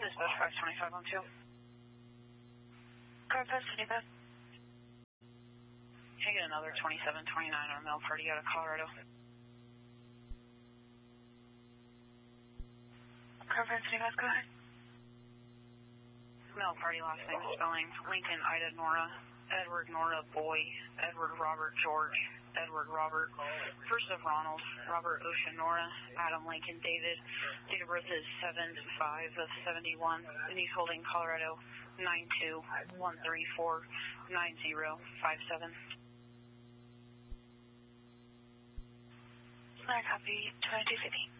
Dispatch 52512. Car post, Diva. Can I get another 2729 on Mel Party out of Colorado? Car post, Diva, go ahead. Mel Party, last name spelling Lincoln, Ida, Nora, Edward, Nora, Boy, Edward, Robert, George, Edward, Robert, first of Ronald, Robert, Ocean, Nora, Adam, Lincoln, David. Date of birth is 7/5/71. And he's holding Colorado 92-134-9057. I copy 2250.